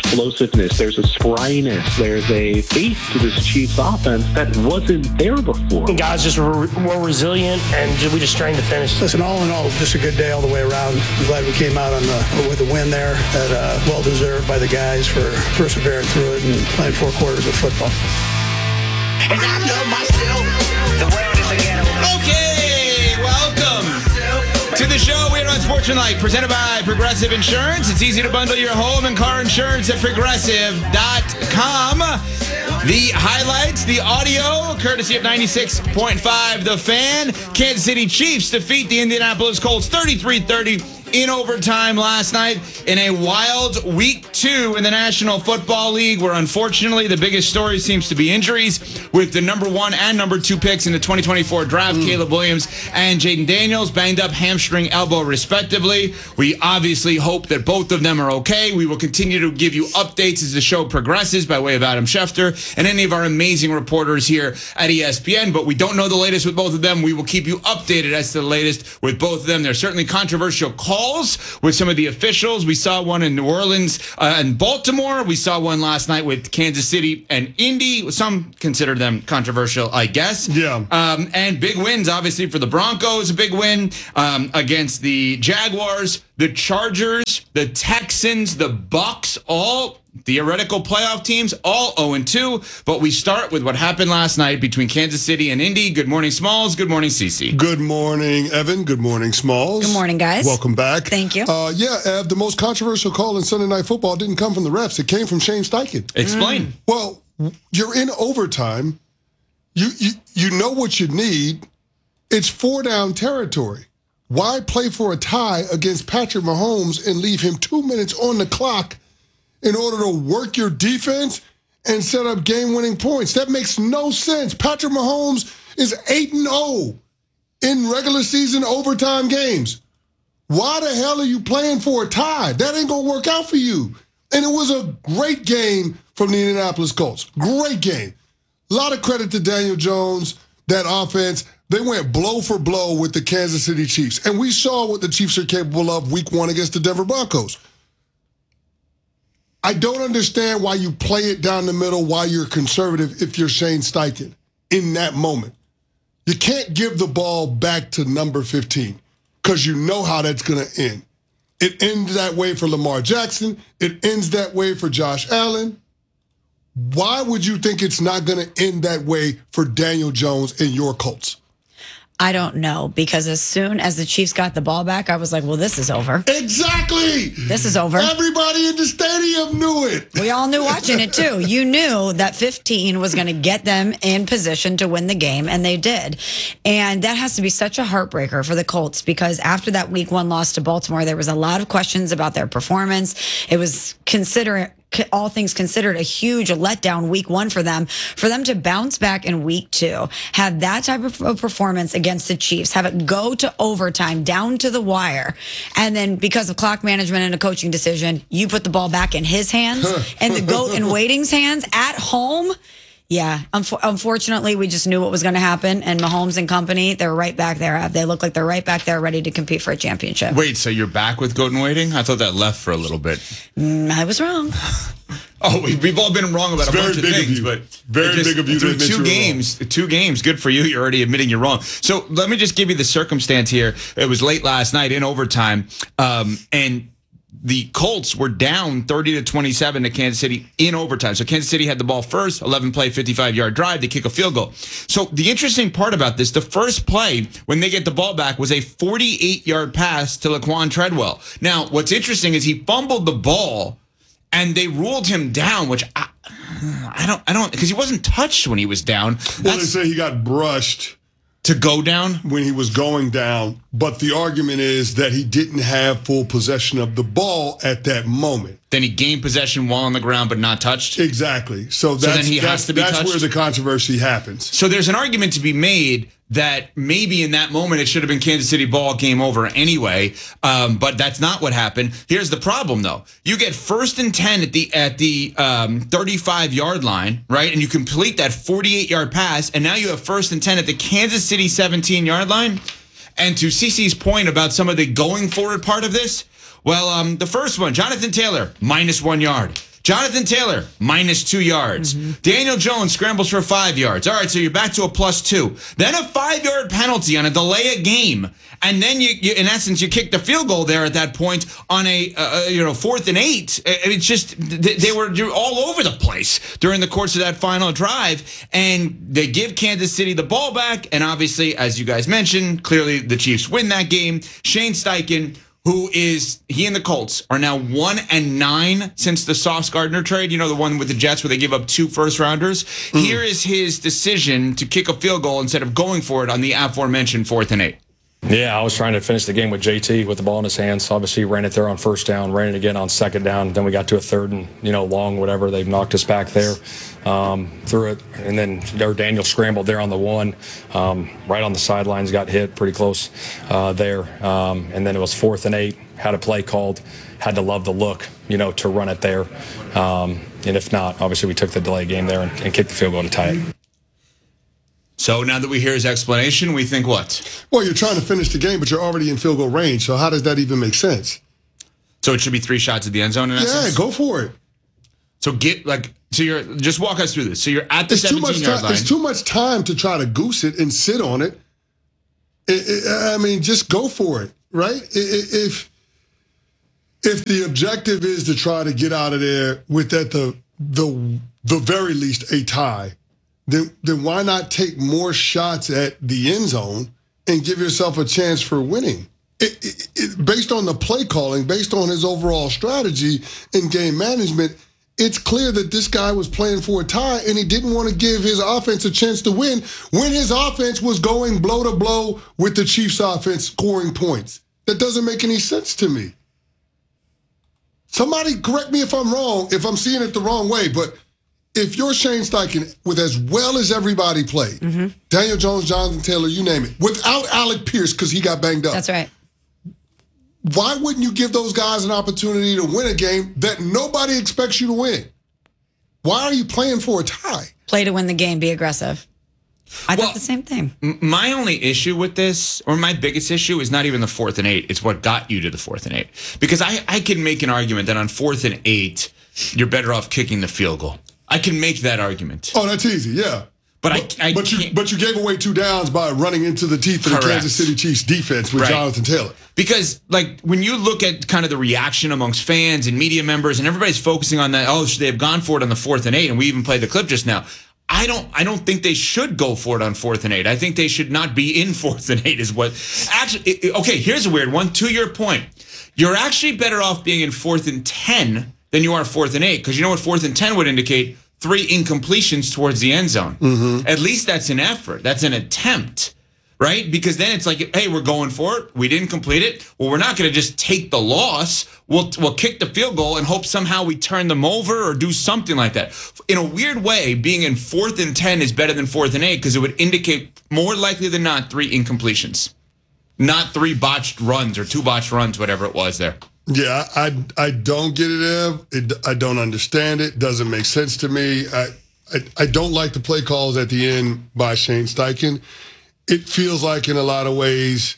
explosiveness. There's a spryness. There's a face to this Chiefs offense that wasn't there before. Guys just were more resilient, and we just strained to finish. Listen, all in all, just a good day all the way around. I'm glad we came out with a win there. That well-deserved by the guys for persevering through it and playing 4 quarters of football. And I love myself. The world is again. Okay, welcome to the show here on Sportsmanlike, presented by Progressive Insurance. It's easy to bundle your home and car insurance at Progressive.com. The highlights, the audio, courtesy of 96.5 The Fan. Kansas City Chiefs defeat the Indianapolis Colts 33-30 in overtime last night in a wild week 2 in the National Football League, where unfortunately the biggest story seems to be injuries, with the number 1 and number 2 picks in the 2024 draft, Caleb Williams and Jaden Daniels, banged up hamstring, elbow, respectively. We obviously hope that both of them are okay. We will continue to give you updates as the show progresses by way of Adam Schefter and any of our amazing reporters here at ESPN, but we don't know the latest with both of them. We will keep you updated as to the latest with both of them. There's certainly controversial calls with some of the officials. We saw one in New Orleans and Baltimore. We saw one last night with Kansas City and Indy. Some consider them controversial, I guess. Yeah. And big wins, obviously, for the Broncos. A big win against the Jaguars, the Chargers, the Texans, the Bucks, all theoretical playoff teams, all 0-2. But we start with what happened last night between Kansas City and Indy. Good morning, Smalls. Good morning, Cece. Good morning, Evan. Good morning, Smalls. Good morning, guys. Welcome back. Thank you. Ev, the most controversial call in Sunday Night Football didn't come from the refs. It came from Shane Steichen. Explain. Well, you're in overtime. You know what you need. It's 4-down territory. Why play for a tie against Patrick Mahomes and leave him 2 minutes on the clock in order to work your defense and set up game-winning points? That makes no sense. Patrick Mahomes is 8-0 in regular season overtime games. Why the hell are you playing for a tie? That ain't going to work out for you. And it was a great game from the Indianapolis Colts. Great game. A lot of credit to Daniel Jones, that offense. They went blow for blow with the Kansas City Chiefs. And we saw what the Chiefs are capable of week 1 against the Denver Broncos. I don't understand why you play it down the middle, why you're conservative if you're Shane Steichen in that moment. You can't give the ball back to number 15 because you know how that's going to end. It ends that way for Lamar Jackson. It ends that way for Josh Allen. Why would you think it's not going to end that way for Daniel Jones and your Colts? I don't know, because as soon as the Chiefs got the ball back, I was like, well, this is over. Exactly. This is over. Everybody in the stadium knew it. We all knew watching it, too. You knew that 15 was going to get them in position to win the game, and they did. And that has to be such a heartbreaker for the Colts, because after that week 1 loss to Baltimore, there was a lot of questions about their performance. It was all things considered, a huge letdown week 1 for them to bounce back in week 2, have that type of performance against the Chiefs, have it go to overtime, down to the wire, and then because of clock management and a coaching decision, you put the ball back in his hands and the GOAT in waiting's hands at home. Yeah, unfortunately, we just knew what was going to happen, and Mahomes and company, they're right back there. They look like they're right back there ready to compete for a championship. Wait, so you're back with Goat and Waiting? I thought that left for a little bit. I was wrong. Oh, we've all been wrong about a bunch of things, but very big of you to admit two games, good for you. You're already admitting you're wrong. So let me just give you the circumstance here. It was late last night in overtime, and the Colts were down 30-27 to Kansas City in overtime. So Kansas City had the ball first, 11-play, 55-yard drive. They kick a field goal. So the interesting part about this, the first play when they get the ball back was a 48-yard pass to Laquan Treadwell. Now, what's interesting is he fumbled the ball, and they ruled him down, which I don't, because he wasn't touched when he was down. Well, they say he got brushed to go down when he was going down, but the argument is that he didn't have full possession of the ball at that moment. Then he gained possession while on the ground but not touched? Exactly. So then he has to be touched? That's where the controversy happens. So there's an argument to be made that maybe in that moment it should have been Kansas City ball, game over anyway, but that's not what happened. Here's the problem, though. You get 1st and 10 at the 35-yard line, right? And you complete that 48-yard pass, and now you have 1st and 10 at the Kansas City 17-yard line. And to CeCe's point about some of the going forward part of this, well, the first one, Jonathan Taylor, -1 yard. Jonathan Taylor, -2 yards. Daniel Jones scrambles for 5 yards. All right, so you're back to a +2. Then a 5-yard penalty on a delay of game. And then you in essence, you kick the field goal there at that point on a 4th and 8. It's just they were all over the place during the course of that final drive, and they give Kansas City the ball back. And obviously, as you guys mentioned, clearly the Chiefs win that game. Shane Steichen, he and the Colts are now 1-9 since the Sauce Gardner trade. You know, the one with the Jets where they give up 2 first-rounders. Here is his decision to kick a field goal instead of going for it on the aforementioned 4th and 8. Yeah, I was trying to finish the game with JT with the ball in his hands. Obviously, ran it there on 1st down, ran it again on 2nd down. Then we got to a 3rd and, long, whatever. They've knocked us back there, threw it. And then Daniel scrambled there on the 1, right on the sidelines, got hit pretty close there. And then it was 4th and 8, had a play called, had to love the look, to run it there. And if not, obviously we took the delay game there and kicked the field goal to tie it. So now that we hear his explanation, we think what? Well, you're trying to finish the game, but you're already in field goal range. So how does that even make sense? So it should be 3 shots at the end zone in essence? Yeah, go for it. So you're just walk us through this. So you're at the 17-yard line. It's too much time to try to goose it and sit on it. I mean, just go for it, right? If the objective is to try to get out of there with at the very least a tie, then why not take more shots at the end zone and give yourself a chance for winning? Based on the play calling, based on his overall strategy and game management, it's clear that this guy was playing for a tie and he didn't want to give his offense a chance to win when his offense was going blow to blow with the Chiefs offense scoring points. That doesn't make any sense to me. Somebody correct me if I'm wrong, if I'm seeing it the wrong way, but if you're Shane Steichen, with as well as everybody played, Daniel Jones, Jonathan Taylor, you name it, without Alec Pierce because he got banged up. That's right. Why wouldn't you give those guys an opportunity to win a game that nobody expects you to win? Why are you playing for a tie? Play to win the game, be aggressive. I thought the same thing. My only issue with this, or my biggest issue, is not even the 4th and 8. It's what got you to the 4th and 8. Because I can make an argument that on 4th and 8, you're better off kicking the field goal. I can make that argument. Oh, that's easy, yeah. But you gave away 2 downs by running into the teeth of the Kansas City Chiefs defense with Jonathan Taylor. Because, when you look at kind of the reaction amongst fans and media members, and everybody's focusing on that, should they have gone for it on the 4th and 8? And we even played the clip just now. I don't think they should go for it on 4th and 8. I think they should not be in 4th and 8 is what actually. Okay, here's a weird one. To your point, you're actually better off being in 4th and 10 than you are 4th and 8, because you know what 4th and 10 would indicate? 3 incompletions towards the end zone. At least that's an effort. That's an attempt, right? Because then it's like, hey, we're going for it. We didn't complete it. Well, we're not going to just take the loss. We'll kick the field goal and hope somehow we turn them over or do something like that. In a weird way, being in 4th and 10 is better than 4th and 8 because it would indicate more likely than not 3 incompletions, not 3 botched runs or 2 botched runs, whatever it was there. Yeah, I don't get it, Ev. I don't understand it. Doesn't make sense to me. I don't like the play calls at the end by Shane Steichen. It feels like in a lot of ways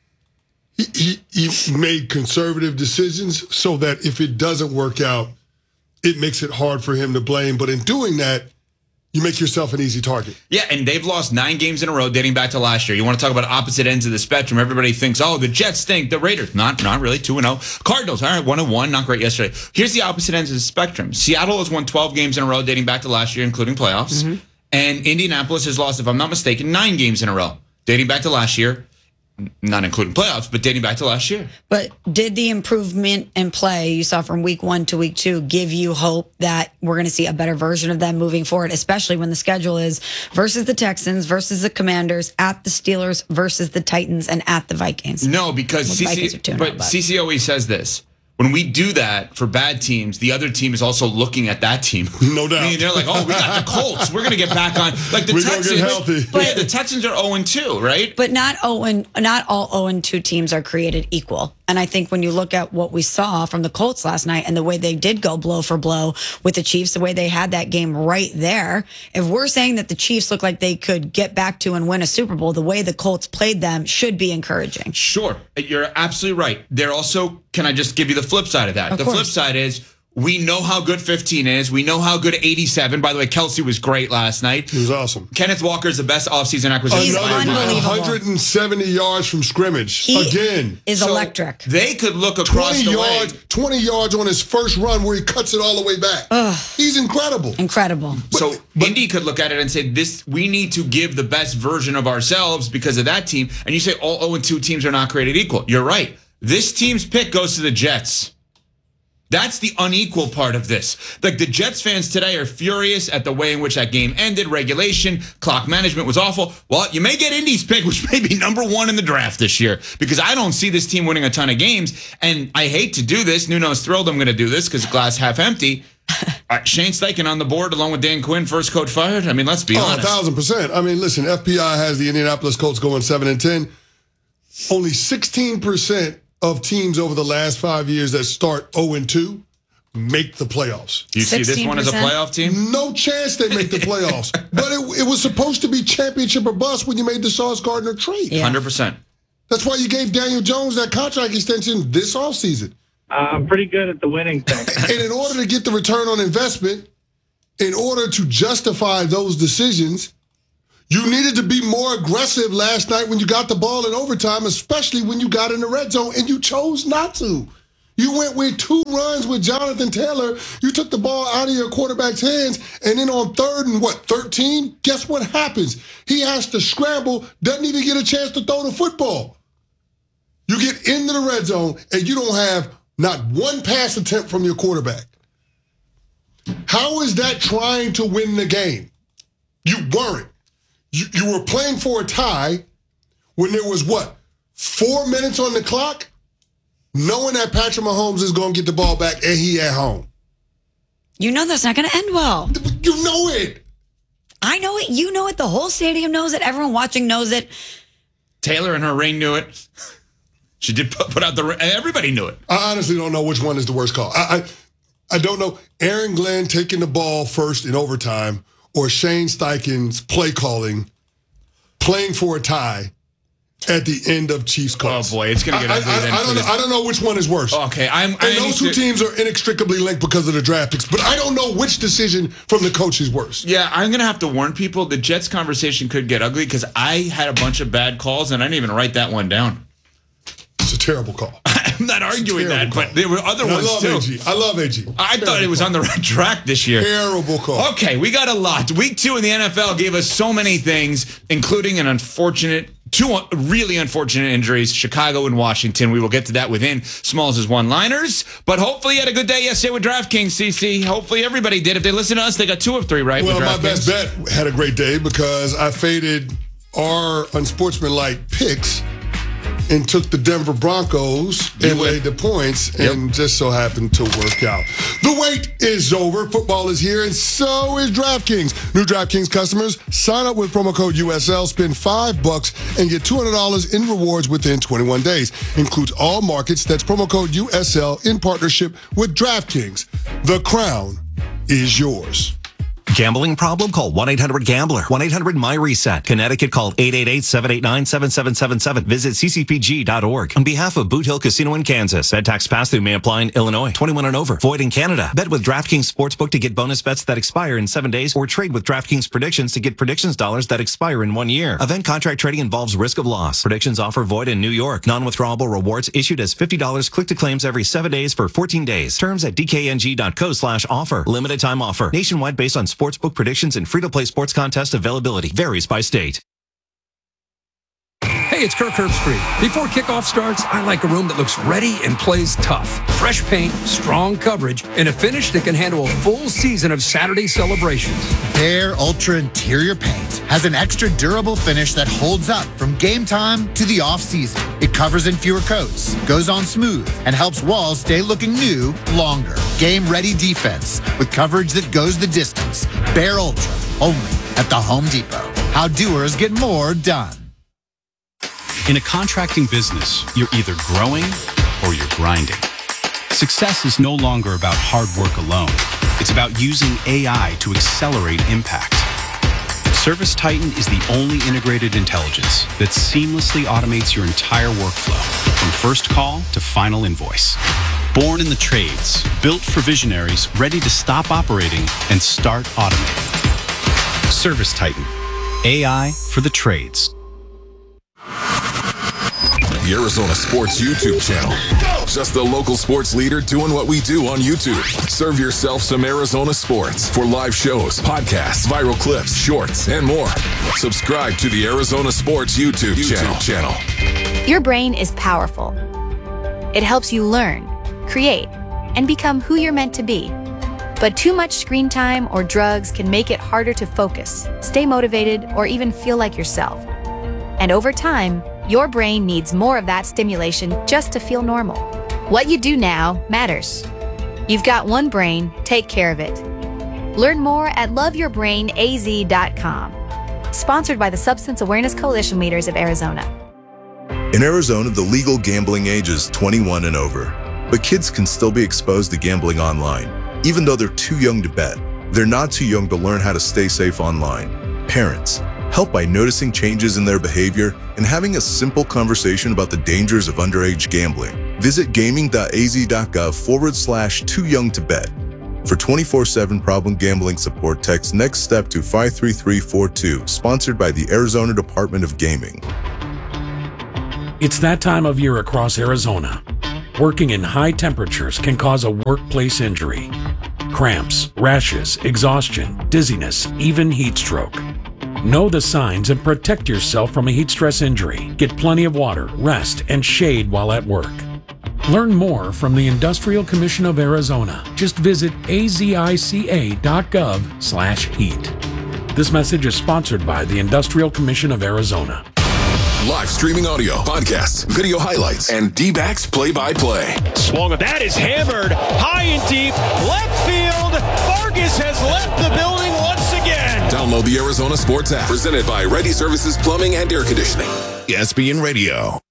he made conservative decisions so that if it doesn't work out, it makes it hard for him to blame. But in doing that, you make yourself an easy target. Yeah, and they've lost 9 games in a row dating back to last year. You want to talk about opposite ends of the spectrum. Everybody thinks, the Jets stink. The Raiders, not really, 2-0. Cardinals, all right, 1-1, not great yesterday. Here's the opposite ends of the spectrum. Seattle has won 12 games in a row dating back to last year, including playoffs. And Indianapolis has lost, if I'm not mistaken, 9 games in a row dating back to last year. Not including playoffs, but dating back to last year. But did the improvement in play you saw from week 1 to week 2 give you hope that we're going to see a better version of them moving forward, especially when the schedule is versus the Texans, versus the Commanders, at the Steelers, versus the Titans, and at the Vikings? No, because CC always says this. When we do that for bad teams, the other team is also looking at that team. No doubt. I mean, they're like, we got the Colts. We're going to get back on. Like the Texans. Get healthy. But the Texans are 0-2, right? But not all 0-2 teams are created equal. And I think when you look at what we saw from the Colts last night and the way they did go blow for blow with the Chiefs, the way they had that game right there, if we're saying that the Chiefs look like they could get back to and win a Super Bowl, the way the Colts played them should be encouraging. Sure. You're absolutely right. They're also, can I just give you the flip side of that? The flip side is We know how good 15 is. We know how good 87. By the way, Kelsey was great last night. He was awesome. Kenneth Walker's the best offseason acquisition. He's unbelievable. 170 yards from scrimmage. He Again. is So electric. They could look across 20 the way. yards, 20 yards on his first run where he cuts it all the way back. He's incredible. Incredible. So Indy could look at it and say, we need to give the best version of ourselves because of that team. And you say all 0-2 teams are not created equal. You're right. This team's pick goes to the Jets. That's the unequal part of this. Like, the Jets fans today are furious at the way in which that game ended. Regulation, clock management was awful. Well, you may get Indy's pick, which may be number 1 in the draft this year, because I don't see this team winning a ton of games. And I hate to do this. Nuno's thrilled I'm going to do this because glass half empty. Shane Steichen on the board along with Dan Quinn, first coach fired. I mean, let's be honest. 1,000%. I mean, listen, FPI has the Indianapolis Colts going 7-10. Only 16% of teams over the last 5 years that start 0-2 make the playoffs. Do you see this one as a 16%? playoff team? No chance they make the playoffs. But it was supposed to be championship or bust when you made the Sauce Gardner trade. Yeah. 100%. That's why you gave Daniel Jones that contract extension this offseason. I'm pretty good at the winning thing. And in order to get the return on investment, in order to justify those decisions, you needed to be more aggressive last night when you got the ball in overtime, especially when you got in the red zone, and you chose not to. You went with 2 runs with Jonathan Taylor. You took the ball out of your quarterback's hands, and then on 3rd and 13? Guess what happens? He has to scramble, doesn't even get a chance to throw the football. You get into the red zone, and you don't have not one pass attempt from your quarterback. How is that trying to win the game? You weren't. You were playing for a tie when there was, 4 minutes on the clock, knowing that Patrick Mahomes is going to get the ball back and he at home. You know that's not going to end well. You know it. I know it. You know it. The whole stadium knows it. Everyone watching knows it. Taylor and her reign knew it. She did put out everybody knew it. I honestly don't know which one is the worst call. I don't know. Aaron Glenn taking the ball first in overtime or Shane Steichen's play calling, playing for a tie at the end of Chiefs Colts. Oh boy, it's going to get ugly then. I don't know which one is worse. Okay, and those two teams are inextricably linked because of the draft picks, but I don't know which decision from the coach is worse. Yeah, I'm going to have to warn people. The Jets conversation could get ugly because I had a bunch of bad calls and I didn't even write that one down. It's a terrible call. I'm not arguing that, but there were other ones too. I love AG. I thought it was on the right track this year. Terrible call. Okay, we got a lot. Week 2 in the NFL gave us so many things, including two really unfortunate injuries, Chicago and Washington. We will get to that within Smalls' one-liners. But hopefully you had a good day yesterday with DraftKings, CC. Hopefully everybody did. If they listen to us, they got 2 of 3 right with DraftKings. Well, my best bet had a great day because I faded our unsportsmanlike picks and took the Denver Broncos and laid the points and just so happened to work out. The wait is over. Football is here, and so is DraftKings. New DraftKings customers, sign up with promo code USL, spend $5 and get $200 in rewards within 21 days. Includes all markets. That's promo code USL in partnership with DraftKings. The crown is yours. Gambling problem? Call 1-800-GAMBLER. 1-800-MY-RESET. Connecticut, call 888-789-7777. Visit ccpg.org. On behalf of Boot Hill Casino in Kansas, Ed tax pass-through may apply in Illinois. 21 and over. Void in Canada. Bet with DraftKings Sportsbook to get bonus bets that expire in 7 days, or trade with DraftKings Predictions to get predictions dollars that expire in 1 year. Event contract trading involves risk of loss. Predictions offer void in New York. Non-withdrawable rewards issued as $50 click to claims every 7 days for 14 days. Terms at dkng.co/offer. Limited time offer. Nationwide based on sportsbook predictions and free-to-play sports contest availability. Varies by state. Hey, it's Kirk Herbstreit. Before kickoff starts, I like a room that looks ready and plays tough. Fresh paint, strong coverage, and a finish that can handle a full season of Saturday celebrations. Behr Ultra Interior Paint has an extra durable finish that holds up from game time to the off-season. It covers in fewer coats, goes on smooth, and helps walls stay looking new longer. Game-ready defense with coverage that goes the distance. Behr Ultra, only at the Home Depot. How doers get more done. In a contracting business, you're either growing or you're grinding. Success is no longer about hard work alone. It's about using AI to accelerate impact. ServiceTitan is the only integrated intelligence that seamlessly automates your entire workflow, from first call to final invoice. Born in the trades, built for visionaries ready to stop operating and start automating. Service Titan. AI for the trades. The Arizona Sports YouTube channel. Just the local sports leader doing what we do on YouTube. Serve yourself some Arizona sports for live shows, podcasts, viral clips, shorts, and more. Subscribe to the Arizona Sports YouTube channel. Your brain is powerful. It helps you learn, create, and become who you're meant to be. But too much screen time or drugs can make it harder to focus, stay motivated, or even feel like yourself. And over time, your brain needs more of that stimulation just to feel normal. What you do now matters. You've got one brain, take care of it. Learn more at loveyourbrainaz.com. Sponsored by the Substance Awareness Coalition Leaders of Arizona. In Arizona, the legal gambling age is 21 and over. But kids can still be exposed to gambling online, even though they're too young to bet. They're not too young to learn how to stay safe online. Parents, help by noticing changes in their behavior and having a simple conversation about the dangers of underage gambling. Visit gaming.az.gov/too-young-to-bet. For 24/7 problem gambling support, text Next Step to 53342, sponsored by the Arizona Department of Gaming. It's that time of year across Arizona. Working in high temperatures can cause a workplace injury. Cramps, rashes, exhaustion, dizziness, even heat stroke. Know the signs and protect yourself from a heat stress injury. Get plenty of water, rest, and shade while at work. Learn more from the Industrial Commission of Arizona. Just visit azica.gov/heat. This message is sponsored by the Industrial Commission of Arizona. Live streaming audio, podcasts, video highlights, and D-backs play-by-play. Swung. That is hammered high and deep. Left field. Vargas has left the building once again. Download the Arizona Sports app. Presented by Ready Services Plumbing and Air Conditioning. ESPN Radio.